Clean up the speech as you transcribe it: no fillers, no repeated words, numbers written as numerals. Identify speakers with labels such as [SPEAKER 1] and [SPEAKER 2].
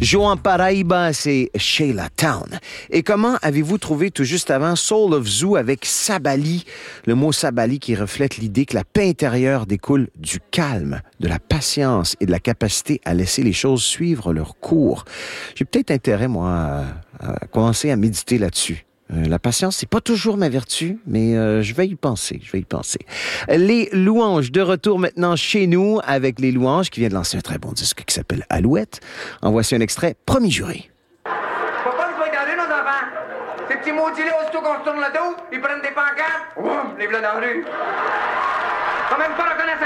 [SPEAKER 1] Joan Paraíba, c'est Sheila Town. Et comment avez-vous trouvé tout juste avant Soul of Zoo avec Sabali? Le mot Sabali qui reflète l'idée que la paix intérieure découle du calme, de la patience et de la capacité à laisser les choses suivre leur cours. J'ai peut-être intérêt, moi, à commencer à méditer là-dessus. La patience, c'est pas toujours ma vertu, mais je vais y penser. Les Louanges, de retour maintenant chez nous avec les Louanges qui vient de lancer un très bon disque qui s'appelle Alouette. En voici un extrait, Promis juré.
[SPEAKER 2] Faut pas nous regarder, nos enfants. Ces petits maudits-là, aussitôt qu'on se tourne le dos, ils prennent des pancartes. Ouf, les v'là dans la rue. Faut même pas reconnaître